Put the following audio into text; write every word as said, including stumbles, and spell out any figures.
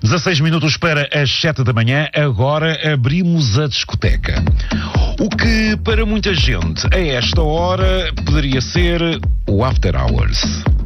dezasseis minutos para as sete da manhã, agora abrimos a discoteca. O que para muita gente a esta hora poderia ser o After Hours.